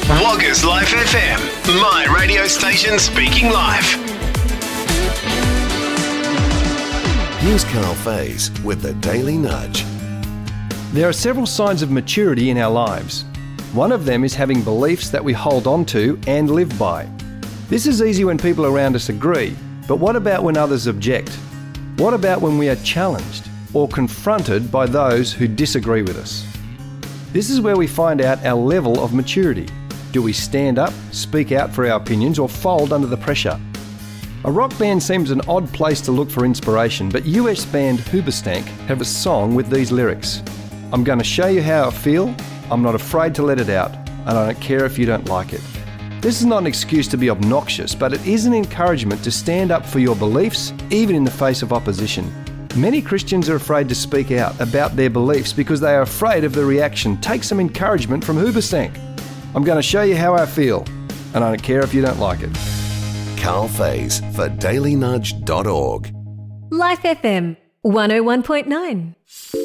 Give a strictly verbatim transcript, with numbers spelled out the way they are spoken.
Woggers Life F M, my radio station speaking live. Here's Carl Faze with the Daily Nudge. There are several signs of maturity in our lives. One of them is having beliefs that we hold on to and live by. This is easy when people around us agree, but what about when others object? What about when we are challenged or confronted by those who disagree with us? This is where we find out our level of maturity. Do we stand up, speak out for our opinions, or fold under the pressure? A rock band seems an odd place to look for inspiration, but U S band Hoobastank have a song with these lyrics. I'm going to show you how I feel, I'm not afraid to let it out, and I don't care if you don't like it. This is not an excuse to be obnoxious, but it is an encouragement to stand up for your beliefs, even in the face of opposition. Many Christians are afraid to speak out about their beliefs because they are afraid of the reaction. Take some encouragement from Hoobastank. I'm going to show you how I feel, and I don't care if you don't like it. Carl Faze for daily nudge dot org. Life F M one oh one point nine.